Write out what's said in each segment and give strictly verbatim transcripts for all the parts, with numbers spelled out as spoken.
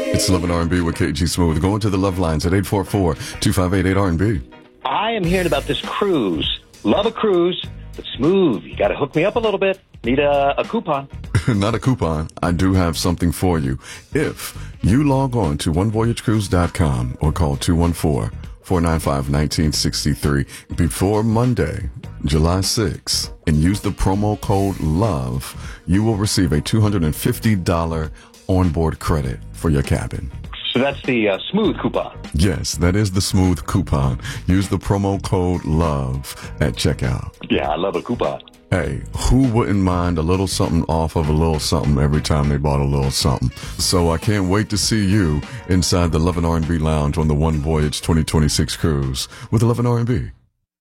It's Love and R and B with K G Smooth. Going to the love lines at eight four four, two five eight, eight R and B. I am hearing about this cruise. Love a cruise, but Smooth, you got to hook me up a little bit. Need a, a coupon. Not a coupon. I do have something for you. If you log on to one voyage cruise dot com or call two one four, four nine five, one nine six three before Monday, July sixth, and use the promo code LOVE, you will receive a two hundred fifty dollars onboard credit for your cabin. So that's the uh, Smooth coupon. Yes, that is the Smooth coupon. Use the promo code LOVE at checkout. Yeah, I love a coupon. Hey, who wouldn't mind a little something off of a little something every time they bought a little something? So I can't wait to see you inside the Love and R and B Lounge on the One Voyage twenty twenty-six cruise with Love and R and B.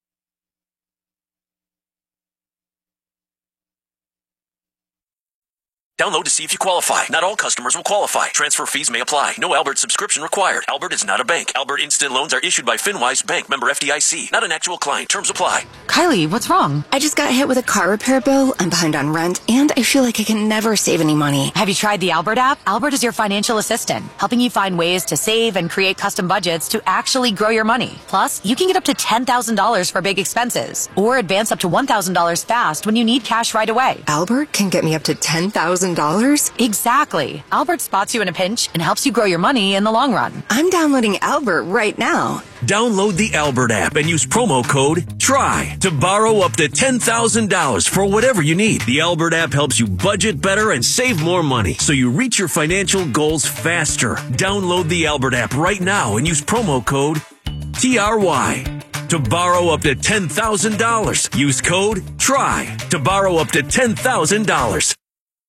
Download to see if you qualify. Not all customers will qualify. Transfer fees may apply. No Albert subscription required. Albert is not a bank. Albert Instant Loans are issued by FinWise Bank, member F D I C. Not an actual client. Terms apply. Kylie, what's wrong? I just got hit with a car repair bill. I'm behind on rent, and I feel like I can never save any money. Have you tried the Albert app? Albert is your financial assistant, helping you find ways to save and create custom budgets to actually grow your money. Plus, you can get up to ten thousand dollars for big expenses, or advance up to one thousand dollars fast when you need cash right away. Albert can get me up to ten thousand dollars? Exactly. Albert spots you in a pinch and helps you grow your money in the long run. I'm downloading Albert right now. Download the Albert app and use promo code TRY to borrow up to ten thousand dollars for whatever you need. The Albert app helps you budget better and save more money so you reach your financial goals faster. Download the Albert app right now and use promo code T R Y to borrow up to ten thousand dollars. Use code TRY to borrow up to ten thousand dollars.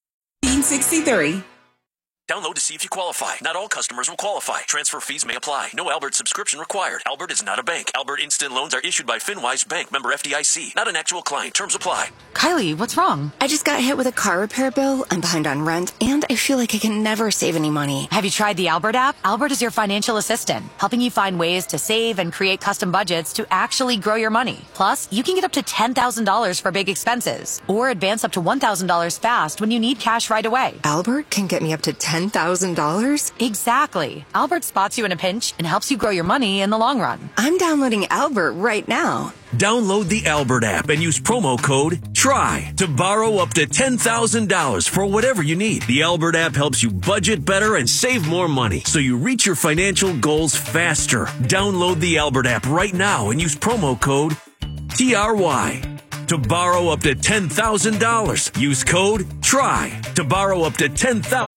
sixty-three. Download to see if you qualify. Not all customers will qualify. Transfer fees may apply. No Albert subscription required. Albert is not a bank. Albert Instant Loans are issued by FinWise Bank, member F D I C. Not an actual client. Terms apply. Kylie, what's wrong? I just got hit with a car repair bill. I'm behind on rent, and I feel like I can never save any money. Have you tried the Albert app? Albert is your financial assistant, helping you find ways to save and create custom budgets to actually grow your money. Plus, you can get up to ten thousand dollars for big expenses, or advance up to one thousand dollars fast when you need cash right away. Albert can get me up to ten thousand dollars? Exactly. Albert spots you in a pinch and helps you grow your money in the long run. I'm downloading Albert right now. Download the Albert app and use promo code TRY to borrow up to ten thousand dollars for whatever you need. The Albert app helps you budget better and save more money so you reach your financial goals faster. Download the Albert app right now and use promo code T R Y to borrow up to ten thousand dollars. Use code TRY to borrow up to ten thousand dollars.